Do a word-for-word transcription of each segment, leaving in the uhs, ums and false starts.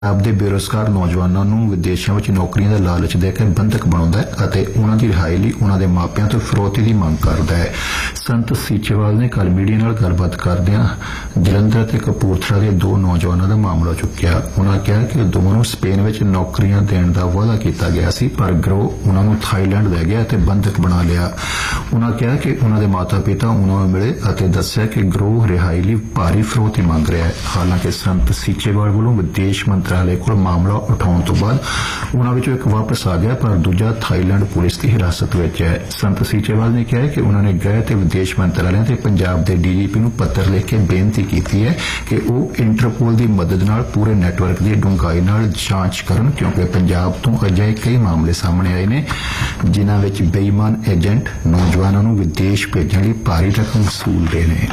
ਆਪਦੇ ਬੇਰੁਜ਼ਗਾਰ ਨੌਜਵਾਨਾਂ ਨੂੰ ਵਿਦੇਸ਼ਾਂ ਵਿੱਚ ਨੌਕਰੀਆਂ ਦਾ ਲਾਲਚ ਦੇ ਕੇ ਬੰਧਕ ਬਣਾਉਂਦਾ ਹੈ ਅਤੇ ਉਹਨਾਂ ਦੀ ਰਿਹਾਈ ਲਈ ਉਹਨਾਂ ਦੇ ਮਾਪਿਆਂ ਤੋਂ ਫਿਰੌਤੀ ਦੀ ਮੰਗ ਕਰਦਾ ਹੈ। ਸੰਤ ਸੀਚੇਵਾਲ ਨੇ ਕੱਲ੍ਹ ਮੀਡੀਆ ਨਾਲ ਗੱਲਬਾਤ ਕਰਦਿਆਂ ਜਲੰਧਰ ਅਤੇ ਕਪੂਰਥਲਾ ਦੇ ਦੋ ਨੌਜਵਾਨਾਂ ਦਾ ਮਾਮਲਾ ਚੁੱਕਿਆ। ਉਹਨਾਂ ਕਿਹਾ ਕਿ ਦੋਵਾਂ ਨੂੰ ਸਪੇਨ ਵਿੱਚ ਨੌਕਰੀਆਂ ਦੇਣ ਦਾ ਵਾਅਦਾ ਕੀਤਾ ਗਿਆ ਸੀ, ਪਰ ਗਿਰੋਹ ਉਹਨਾਂ ਨੂੰ ਥਾਈਲੈਂਡ ਲੈ ਗਿਆ ਅਤੇ ਬੰਧਕ ਬਣਾ ਲਿਆ। ਉਹਨਾਂ ਕਿਹਾ ਕਿ ਉਹਨਾਂ ਦੇ ਮਾਤਾ-ਪਿਤਾ ਉਹਨਾਂ ਨੂੰ ਮਿਲੇ ਅਤੇ ਦੱਸਿਆ ਕਿ ਗਿਰੋਹ ਰਿਹਾਈ ਲਈ ਭਾਰੀ ਫਿਰੌਤੀ ਮੰਗ ਰਿਹਾ ਹੈ। ਹਾਲਾਂਕਿ ਸੰਤ ਸੀਚੇਵਾਲ ਵੱਲੋਂ ਵਿਦੇਸ਼ ਮੰਤਰਾਲੇ ਕੋਲ ਮਾਮਲਾ ਉਠਾਉਣ ਤੋਂ ਬਾਅਦ ਉਹਨਾਂ ਵਿੱਚੋਂ ਇੱਕ ਵਾਪਸ ਆ ਗਿਆ, ਪਰ ਦੂਜਾ ਥਾਈਲੈਂਡ ਪੁਲਿਸ ਦੀ ਹਿਰਾਸਤ ਵਿੱਚ ਹੈ। ਸੰਤ ਸੀਚੇਵਾਲ ਨੇ ਕਿਹਾ ਕਿ ਉਹਨਾਂ ਨੇ ਗ੍ਰਹਿ ਤੇ ਵਿਦੇਸ਼ ਮੰਤਰਾਲਿਆਂ ਤੇ ਪੰਜਾਬ ਦੇ ਡੀ ਜੀ ਪੀ ਨੂੰ ਪੱਤਰ ਲਿਖ ਕੇ ਬੇਨਤੀ ਕੀਤੀ ਹੈ ਕਿ ਉਹ ਇੰਟਰਪੋਲ ਦੀ ਮਦਦ ਨਾਲ ਪੂਰੇ ਨੈਟਵਰਕ ਦੀ ਡੂੰਘਾਈ ਨਾਲ ਜਾਂਚ ਕਰਨ, ਕਿਉਂਕਿ ਪੰਜਾਬ ਤੋਂ ਅਜਿਹੇ ਕਈ ਮਾਮਲੇ ਸਾਹਮਣੇ ਆਏ ਨੇ ਜਿਨ੍ਹਾਂ ਵਿੱਚ ਬੇਈਮਾਨ ਏਜੰਟ ਨੌਜਵਾਨਾਂ ਨੂੰ ਵਿਦੇਸ਼ ਭੇਜਣ ਲਈ ਭਾਰੀ ਰਕਮ ਵਸੂਲਦੇ ਨੇ।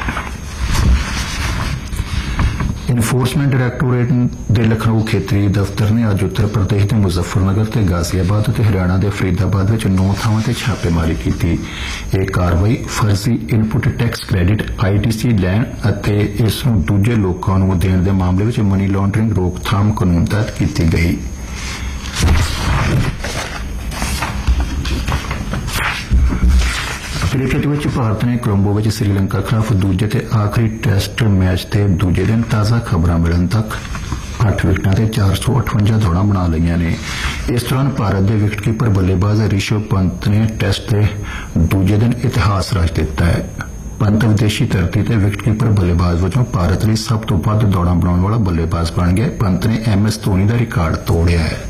ਇਨਫੋਰਸਮੈਂਟ ਡਾਇਰੈਕਟੋਰੇਟ ਦੇ ਲਖਨਊ ਖੇਤਰੀ ਦਫ਼ਤਰ ਨੇ ਅੱਜ ਉੱਤਰ ਪ੍ਰਦੇਸ਼ ਦੇ ਮੁਜ਼ੱਫਰਨਗਰ ਤੇ ਗਾਜ਼ੀਆਬਾਦ ਅਤੇ ਹਰਿਆਣਾ ਦੇ ਫਰੀਦਾਬਾਦ ਵਿੱਚ ਨੌ ਥਾਵਾਂ ਤੇ ਛਾਪੇਮਾਰੀ ਕੀਤੀ। ਇਹ ਕਾਰਵਾਈ ਫਰਜ਼ੀ input tax credit I T C ਲੈਣ ਅਤੇ ਇਸ ਨੂੰ ਦੂਜੇ ਲੋਕਾਂ ਨੂੰ ਦੇਣ ਦੇ ਮਾਮਲੇ ਵਿੱਚ ਮਨੀ ਲਾਂਡਰਿੰਗ ਰੋਕਥਾਮ ਕਾਨੂੰਨ ਤਹਿਤ ਕੀਤੀ ਗਈ। ਕ੍ਰਿਕਟ ਵਿੱਚ ਭਾਰਤ ਨੇ ਕੋਲੰਬੋ ਵਿੱਚ ਸ੍ਰੀਲੰਕਾ ਖਿਲਾਫ ਦੂਜੇ ਤੇ ਆਖਰੀ ਟੈਸਟ ਮੈਚ ਦੇ ਦੂਜੇ ਦਿਨ ਤਾਜ਼ਾ ਖਬਰਾਂ ਮਿਲਣ ਤੱਕ ਅੱਠ ਵਿਕਟਾਂ ਤੇ ਚਾਰ ਸੌ ਅਠਵੰਜਾ ਦੌੜਾਂ ਬਣਾ ਲਈਆਂ ਨੇ। ਇਸ ਦੌਰਾਨ ਭਾਰਤ ਦੇ ਵਿਕਟਕੀਪਰ ਬੱਲੇਬਾਜ਼ ਰਿਸ਼ਵ ਪੰਤ ਨੇ ਟੈਸਟ ਦੇ ਦੂਜੇ ਦਿਨ ਇਤਿਹਾਸ ਰਚ ਦਿੱਤਾ ਹੈ। ਪੰਤ ਵਿਦੇਸ਼ੀ ਧਰਤੀ ਤੇ ਵਿਕਟਕੀਪਰ ਬੱਲੇਬਾਜ਼ ਵਜੋਂ ਭਾਰਤ ਲਈ ਸਭ ਤੋਂ ਵੱਧ ਦੌੜਾਂ ਬਣਾਉਣ ਵਾਲਾ ਬੱਲੇਬਾਜ਼ ਬਣ ਗਿਆ। ਪੰਤ ਨੇ ਐਮ ਐਸ ਧੋਨੀ ਦਾ ਰਿਕਾਰਡ ਤੋੜਿਆ ਹੈ।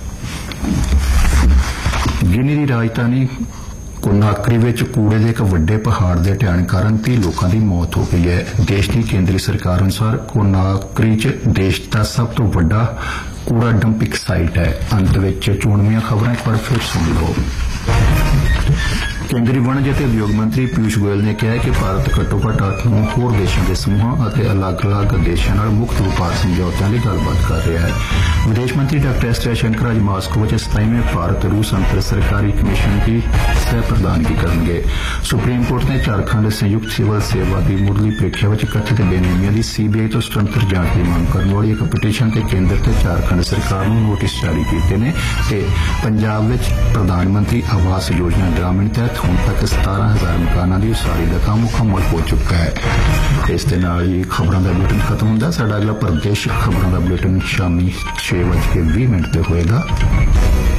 ਗਿਨੀ ਦੀ ਰਾਜਧਾਨੀ ਕੋਨਾਕਰੀ ਵਿੱਚ ਕੂੜੇ ਦੇ ਇੱਕ ਵੱਡੇ ਪਹਾੜ ਦੇ ਢਹਿਣ ਕਾਰਨ ਤੀਹ ਲੋਕਾਂ ਦੀ ਮੌਤ ਹੋ ਗਈ ਹੈ। ਦੇਸ਼ ਦੀ ਕੇਂਦਰੀ ਸਰਕਾਰ ਅਨੁਸਾਰ ਕੋਨਾਕਰੀ 'ਚ ਦੇਸ਼ ਦਾ ਸਭ ਤੋਂ ਵੱਡਾ ਕੂੜਾ ਡੰਪਿੰਗ ਸਾਈਟ ਹੈ। ਅੰਤ ਵਿੱਚ ਚੋਣਵੀਆਂ ਖਬਰਾਂ ਇੱਕ ਵਾਰ ਫਿਰ ਸੁਣ ਲਓ। ਕੇਂਦਰੀ ਵਣਜ ਅਤੇ ਉਦਯੋਗ ਮੰਤਰੀ ਪਿਊਸ਼ ਗੋਇਲ ਨੇ ਕਿਹਾ ਹੈ ਕਿ ਭਾਰਤ ਘੱਟੋ-ਘੱਟ ਅੱਠ ਨੂੰ ਹੋਰ ਦੇਸ਼ਾਂ ਦੇ ਸਮੂਹਾਂ ਅਤੇ ਅਲੱਗ-ਅਲੱਗ ਦੇਸ਼ਾਂ ਨਾਲ ਮੁਕਤ ਵਪਾਰ ਸਮਝੌਤਿਆਂ ਲਈ ਗੱਲਬਾਤ ਕਰ ਰਿਹਾ ਹੈ। ਵਿਦੇਸ਼ ਮੰਤਰੀ ਡਾਕਟਰ ਐਸ ਜੈਸ਼ੰਕਰ ਅੱਜ ਮਾਸਕੋ ਵਿੱਚ ਸਤਾਈਵੇਂ ਭਾਰਤ ਰੂਸ ਅੰਤਰ ਸਰਕਾਰੀ ਕਮਿਸ਼ਨ ਦੀ ਸਹਿ ਪ੍ਰਧਾਨਗੀ ਕਰਨਗੇ। ਸੁਪਰੀਮ ਕੋਰਟ ਨੇ ਝਾਰਖੰਡ ਸੰਯੁਕਤ ਸਿਵਲ ਸੇਵਾ ਦੀ ਮੁੱਢਲੀ ਪ੍ਰੀਖਿਆ ਵਿੱਚ ਕਥਿਤ ਬੇਨੇਮੀਆਂ ਦੀ ਸੀ ਬੀ ਆਈ ਤੋਂ ਸੁਤੰਤਰ ਜਾਂਚ ਦੀ ਮੰਗ ਕਰਨ ਵਾਲੀ ਇੱਕ ਪਟੀਸ਼ਨ ਤੇ ਕੇਂਦਰ ਤੇ ਝਾਰਖੰਡ ਸਰਕਾਰ ਨੂੰ ਨੋਟਿਸ ਜਾਰੀ ਕੀਤੇ ਨੇ ਤੇ ਪੰਜਾਬ ਵਿੱਚ ਪ੍ਰਧਾਨ ਮੰਤਰੀ ਆਵਾਸ ਯੋਜਨਾ ਗ੍ਰਾਮੀਣ ਤਹਿਤ ਹੁਣ ਤੱਕ ਸਤਾਰਾਂ ਹਜ਼ਾਰ ਮਕਾਨਾਂ ਦੀ ਉਸਾਰੀ ਦਾ ਕੰਮ ਮੁਕੰਮਲ ਹੋ ਚੁੱਕਾ ਹੈ। ਇਸ ਦੇ ਨਾਲ ਹੀ ਖਬਰਾਂ ਦਾ ਬੁਲੇਟਿਨ ਖਤਮ ਹੁੰਦਾ। ਸਾਡਾ ਅਗਲਾ ਪ੍ਰਦੇਸ਼ ਖਬਰਾਂ ਦਾ ਬੁਲੇਟਿਨ ਸ਼ਾਮੀ ਛੇ ਵਜੇ ਵੀਹ ਮਿੰਟ ਤੇ ਹੋਏਗਾ।